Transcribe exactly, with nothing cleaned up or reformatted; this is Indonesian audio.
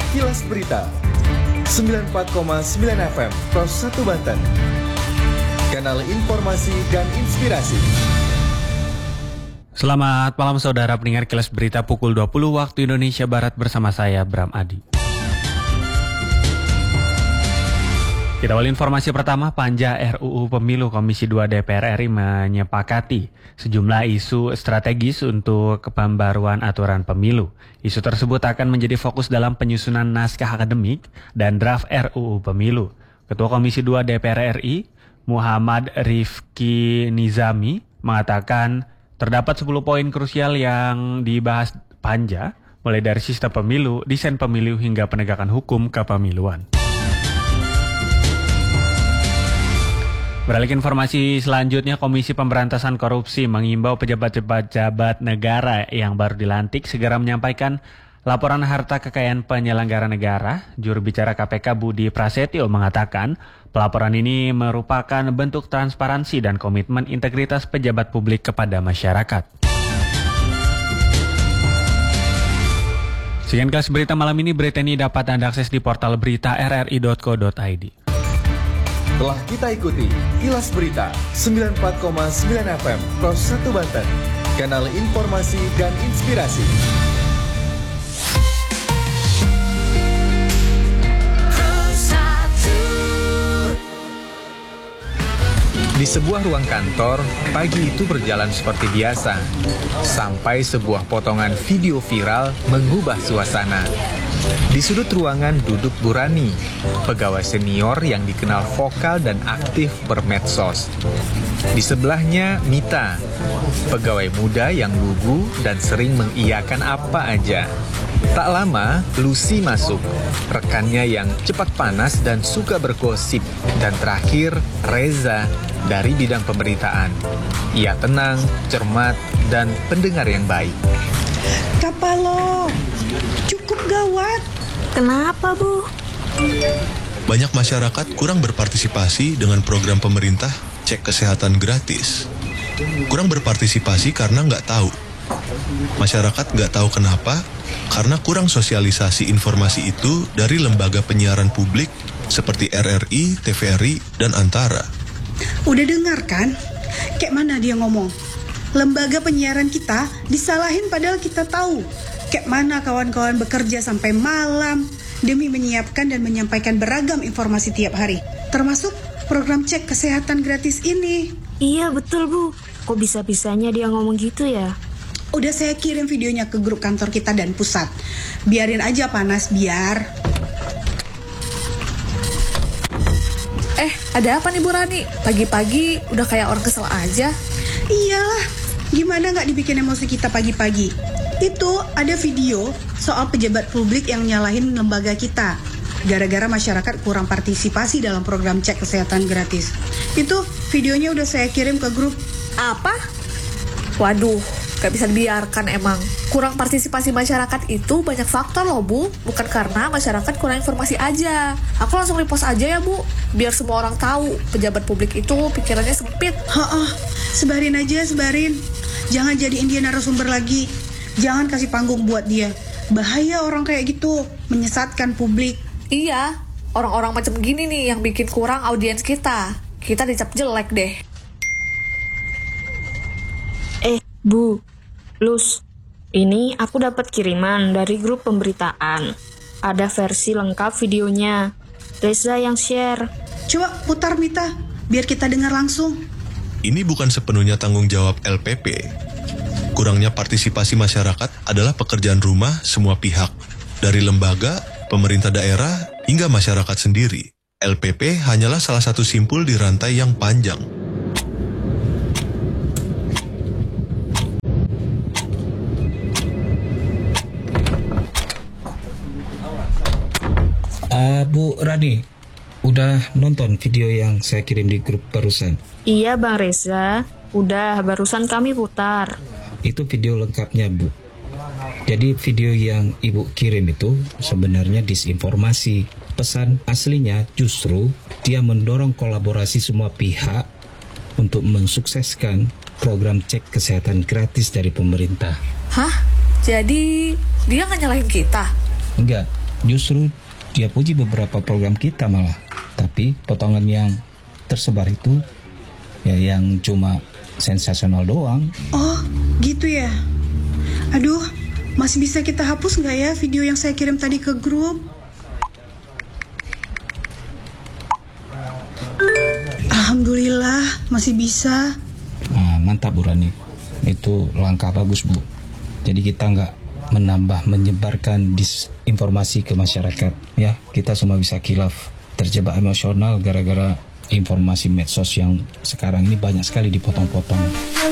Kilas Berita sembilan puluh empat koma sembilan F M Pros satu Banten. Kanal informasi dan inspirasi. Selamat malam saudara pendengar Kilas Berita pukul dua puluh waktu Indonesia Barat bersama saya Bram Adi. Kita awal informasi pertama, Panja R U U Pemilu Komisi dua D P R R I menyepakati sejumlah isu strategis untuk pembaruan aturan pemilu. Isu tersebut akan menjadi fokus dalam penyusunan naskah akademik dan draft R U U Pemilu. Ketua Komisi dua D P R R I, Muhammad Rifki Nizami, mengatakan terdapat sepuluh poin krusial yang dibahas Panja, mulai dari sistem pemilu, desain pemilu, hingga penegakan hukum kepemiluan. Beralih ke informasi selanjutnya, Komisi Pemberantasan Korupsi mengimbau pejabat-pejabat negara yang baru dilantik segera menyampaikan laporan harta kekayaan penyelenggara negara. Juru bicara K P K Budi Prasetyo mengatakan pelaporan ini merupakan bentuk transparansi dan komitmen integritas pejabat publik kepada masyarakat. Sekian Kilas Berita malam ini. Berita ini dapat Anda akses di portal berita r r i dot co dot i d. Telah kita ikuti Kilas Berita sembilan puluh empat koma sembilan F M Pros satu Banten. Kanal informasi dan inspirasi. Di sebuah ruang kantor, pagi itu berjalan seperti biasa, sampai sebuah potongan video viral mengubah suasana. Di sudut ruangan duduk Bu Rani, pegawai senior yang dikenal vokal dan aktif bermedsos. Di sebelahnya Mita, pegawai muda yang lugu dan sering mengiyakan apa aja. Tak lama, Lucy masuk, rekannya yang cepat panas dan suka bergosip. Dan terakhir, Reza dari bidang pemberitaan. Ia tenang, cermat, dan pendengar yang baik. Kapalo, cukup gawat. Kenapa, Bu? Banyak masyarakat kurang berpartisipasi dengan program pemerintah cek kesehatan gratis. Kurang berpartisipasi karena nggak tahu. Masyarakat nggak tahu kenapa, karena kurang sosialisasi informasi itu dari lembaga penyiaran publik seperti R R I, T V R I, dan Antara. Udah dengar kan? Kayak mana dia ngomong? Lembaga penyiaran kita disalahin padahal kita tahu. Kayak mana kawan-kawan bekerja sampai malam demi menyiapkan dan menyampaikan beragam informasi tiap hari. Termasuk program cek kesehatan gratis ini. Iya betul, Bu. Kok bisa-bisanya dia ngomong gitu ya? Udah saya kirim videonya ke grup kantor kita dan pusat. Biarin aja panas biar. Eh, ada apa nih Bu Rani? Pagi-pagi udah kayak orang kesel aja. Iyalah, gimana gak dibikin emosi kita pagi-pagi? Itu ada video soal pejabat publik yang nyalahin lembaga kita gara-gara masyarakat kurang partisipasi dalam program cek kesehatan gratis. Itu videonya udah saya kirim ke grup. Apa? Waduh, gak bisa dibiarkan emang. Kurang partisipasi masyarakat itu banyak faktor loh, Bu. Bukan karena masyarakat kurang informasi aja. Aku langsung repost aja ya, Bu. Biar semua orang tahu pejabat publik itu pikirannya sempit. Ha-ah, sebarin aja, sebarin. Jangan jadiin dia narasumber lagi. Jangan kasih panggung buat dia. Bahaya orang kayak gitu, menyesatkan publik. Iya, orang-orang macam gini nih yang bikin kurang audiens kita. Kita dicap jelek deh. Eh, Bu, Lus, ini aku dapat kiriman dari grup pemberitaan. Ada versi lengkap videonya. Reza yang share. Coba putar Mita, biar kita dengar langsung. Ini bukan sepenuhnya tanggung jawab L P P. Kurangnya partisipasi masyarakat adalah pekerjaan rumah semua pihak, dari lembaga, pemerintah daerah, hingga masyarakat sendiri. L P P hanyalah salah satu simpul di rantai yang panjang. Uh, Bu Rani, udah nonton video yang saya kirim di grup barusan? Iya Bang Reza, udah barusan kami putar. Itu video lengkapnya, Bu. Jadi video yang Ibu kirim itu sebenarnya disinformasi. Pesan aslinya justru dia mendorong kolaborasi semua pihak untuk mensukseskan program cek kesehatan gratis dari pemerintah. Hah? Jadi dia nggak nyalahin kita? Enggak, Justru dia puji beberapa program kita malah. Tapi potongan yang tersebar itu ya yang cuma sensasional doang. Oh, gitu ya. Aduh, masih bisa kita hapus nggak ya video yang saya kirim tadi ke grup? Alhamdulillah, masih bisa. Nah, mantap Bu Rani. Itu langkah bagus Bu. Jadi kita nggak menambah menyebarkan disinformasi ke masyarakat. Ya, kita semua bisa khilaf, terjebak emosional gara-gara informasi medsos yang sekarang ini banyak sekali dipotong-potong.